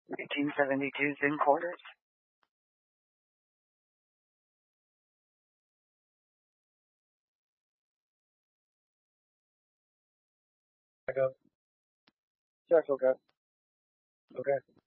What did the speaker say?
1972 Zen quarters. I go, check, okay. Okay.